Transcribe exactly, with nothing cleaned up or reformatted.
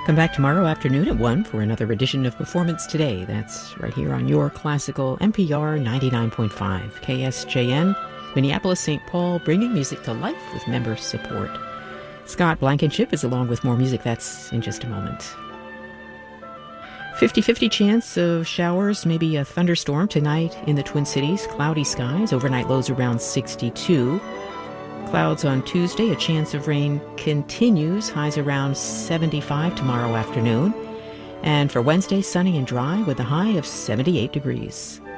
Come back tomorrow afternoon at one for another edition of Performance Today. That's right here on your classical N P R ninety-nine point five, K S J N, Minneapolis, Saint Paul, bringing music to life with member support. Scott Blankenship is along with more music. That's in just a moment. fifty-fifty chance of showers, maybe a thunderstorm tonight in the Twin Cities. Cloudy skies, overnight lows around sixty-two. Clouds on Tuesday, a chance of rain continues, highs around seventy-five tomorrow afternoon. And for Wednesday, sunny and dry with a high of seventy-eight degrees.